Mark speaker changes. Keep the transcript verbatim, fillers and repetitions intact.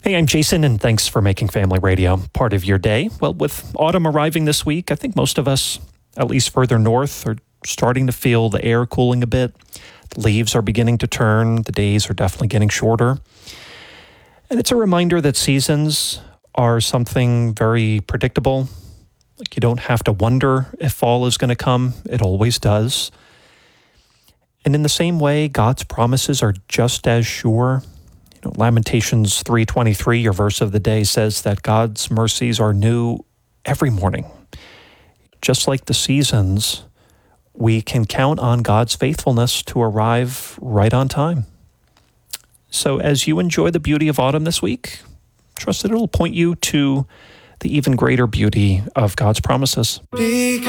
Speaker 1: Hey, I'm Jason, and thanks for making Family Radio part of your day. Well, with autumn arriving this week, I think most of us, at least further north, are starting to feel the air cooling a bit. The leaves are beginning to turn. The days are definitely getting shorter. And it's a reminder that seasons are something very predictable. Like, you don't have to wonder if fall is going to come. It always does. And in the same way, God's promises are just as sure. You know, Lamentations three twenty-three, your verse of the day, says that God's mercies are new every morning. Just like the seasons, we can count on God's faithfulness to arrive right on time. So as you enjoy the beauty of autumn this week, trust that it'll point you to the even greater beauty of God's promises.